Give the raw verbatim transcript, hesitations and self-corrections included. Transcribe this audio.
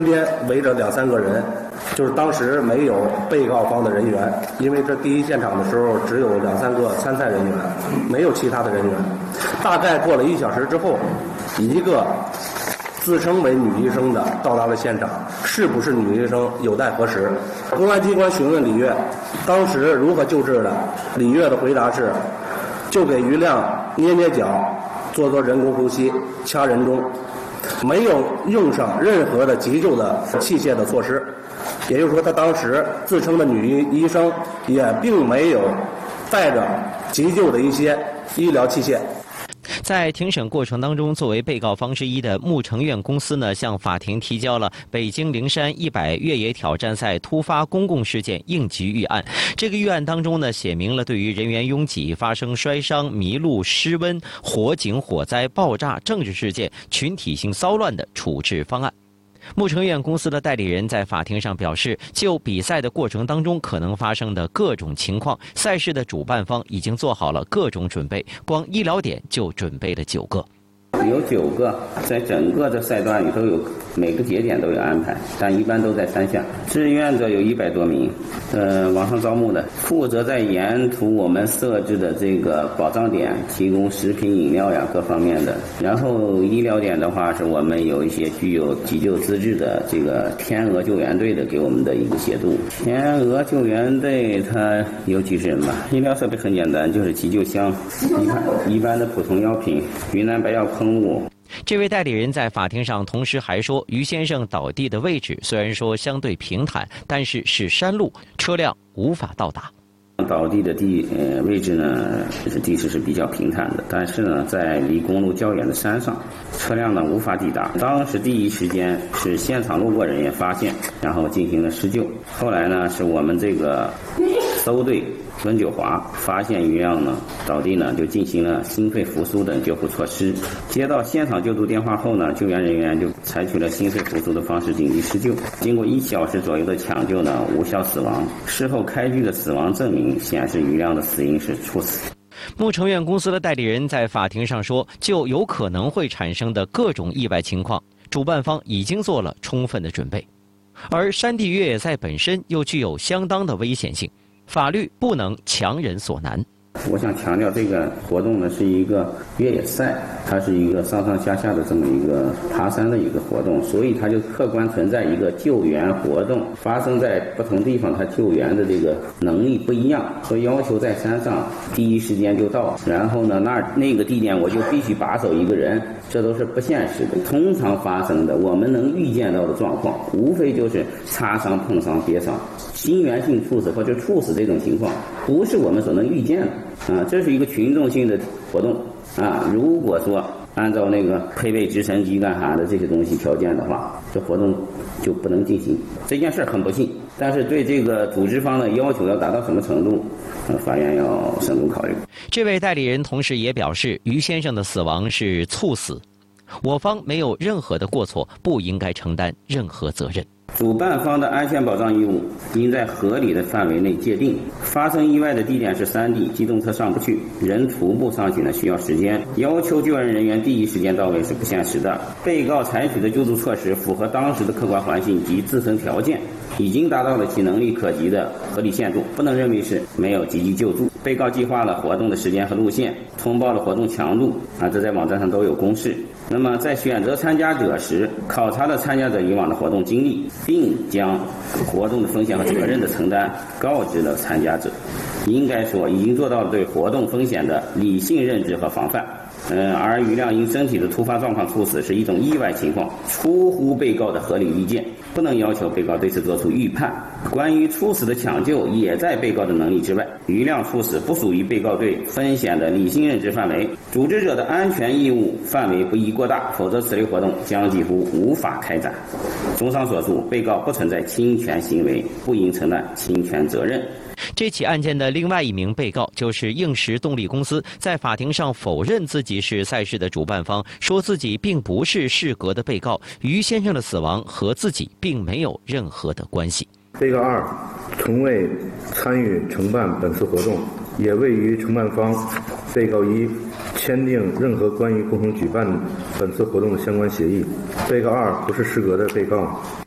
边围着两三个人，就是当时没有被告方的人员，因为这第一现场的时候只有两三个参赛人员，没有其他的人员。大概过了一小时之后，一个自称为女医生的到达了现场，是不是女医生有待核实。公安机关询问李月当时如何救治的，李月的回答是，就给于亮捏捏脚，做做人工呼吸，掐人中，没有用上任何的急救的器械的措施。也就是说，他当时自称的女医生也并没有带着急救的一些医疗器械。 在庭审过程当中，作为被告方之一的牧城苑公司呢，向法庭提交了北京灵山一百越野挑战赛突发公共事件应急预案。这个预案当中呢，写明了对于人员拥挤、发生摔伤、迷路、失温、火警、火灾、爆炸、政治事件、群体性骚乱的处置方案。牧城苑公司的代理人在法庭上表示，就比赛的过程当中可能发生的各种情况，赛事的主办方已经做好了各种准备，光医疗点就准备了九个。 有九个，在整个的赛段里都有，每个节点都有安排，但一般都在山下。志愿者有一百多名，呃，网上招募的，负责在沿途我们设置的这个保障点提供食品、饮料呀各方面的。然后医疗点的话，是我们有一些具有急救资质的这个天鹅救援队的给我们的一个协助。天鹅救援队它有几十人吧，医疗设备很简单，就是急救箱、一般一般的普通药品、云南白药喷雾。 这位代理人在法庭上同时还说，于先生倒地的位置虽然说相对平坦，但是是山路，车辆无法到达。 倒地的地呃位置呢，就是地势是比较平坦的，但是呢，在离公路较远的山上，车辆呢无法抵达。当时第一时间是现场路过人员发现，然后进行了施救。后来呢，是我们这个搜队温九华发现于亮呢倒地呢，就进行了心肺复苏等救护措施。接到现场救助电话后呢，救援人员就采取了心肺复苏的方式紧急施救。经过一小时左右的抢救呢，无效死亡。事后开具的死亡证明显示于亮的死因是猝死。 牧城苑公司的代理人在法庭上说，就有可能会产生的各种意外情况，主办方已经做了充分的准备。而山地越野赛本身又具有相当的危险性，法律不能强人所难。 我想强调，这个活动呢是一个越野赛，它是一个上上下下的这么一个爬山的一个活动，所以它就客观存在一个救援活动发生在不同地方，它救援的这个能力不一样，所以要求在山上第一时间就到，然后呢那那个地点我就必须把守一个人，这都是不现实的。通常发生的我们能预见到的状况，无非就是擦伤、碰伤、跌伤、心源性猝死或者猝死这种情况，不是我们所能预见的。啊，这是一个群众性的活动啊！如果说按照那个配备直升机干啥的这些东西条件的话，这活动就不能进行。这件事很不幸，但是对这个组织方的要求要达到什么程度，呃，法院要慎重考虑。 这位代理人同时也表示，于先生的死亡是猝死，我方没有任何的过错，不应该承担任何责任。 主办方的安全保障义务应在合理的范围内界定。发生意外的地点是山地，机动车上不去，人徒步上去呢需要时间，要求救援人员第一时间到位是不现实的。被告采取的救助措施符合当时的客观环境及自身条件，已经达到了其能力可及的合理限度，不能认为是没有积极救助。被告计划了活动的时间和路线，通报了活动强度啊，这在网站上都有公示。那么在选择参加者时，考察了参加者以往的活动经历，并将活动的风险和责任的承担告知了参加者。应该说，已经做到了对活动风险的理性认知和防范。嗯，而于亮因身体的突发状况猝死是一种意外情况，出乎被告的合理意见，不能要求被告对此作出预判。关于猝死的抢救也在被告的能力之外，于亮猝死不属于被告对风险的理性认知范围，组织者的安全义务范围不宜过大，否则此类活动将几乎无法开展。综上所述，被告不存在侵权行为，不应承担侵权责任。 这起案件的另外一名被告就是应时动力公司，在法庭上否认自己是赛事的主办方，说自己并不是事革的被告，于先生的死亡和自己并没有任何的关系。 被告二从未参与承办本次活动，也未与承办方被告一签订任何关于共同举办本次活动的相关协议。被告二不是事革的被告，